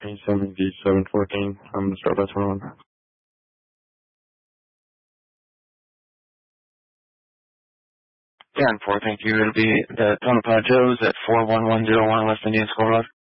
A7V714. I'm going to start by 21. Yeah, and 4, thank you. It'll be the Tonopah Joe's at 41101 West Indian School Road.